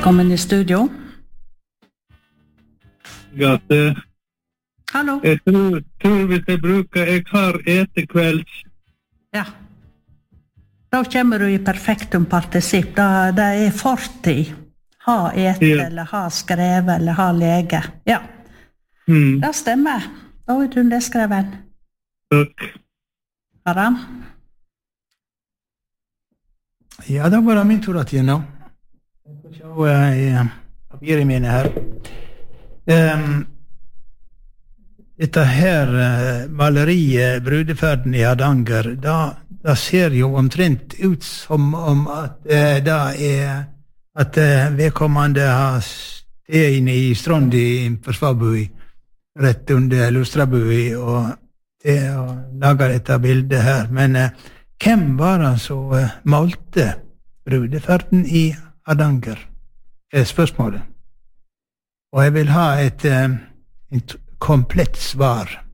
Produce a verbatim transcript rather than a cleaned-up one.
Velkommen i studio. Gate. Hallo. Jeg tror, tror hvis jeg bruker, jeg har etekvelds. Ja. Da kommer du i perfektum partisipp. Da, det er fortid. Ha ete, Ja. eller ha skrevet, eller ha lege. Ja. Mm. Det stemmer. Da er du nedskreven. Takk. Aram? Ja, da var det min tur at jeg nå. Jeg får se i papiret mine her. Um, dette her uh, maleriet, Brudeferden i Hardanger, da, da ser jo omtrent ut som om at uh, det er at uh, vedkommende har sted inne i Strond i Forsvarbui, rett under Lustrabui, og det å lage dette bildet her. Men uh, hvem var det som uh, malte Brudeferden i Hardanger? Er spørsmålet. Og jeg vil ha et, uh, et komplett svar.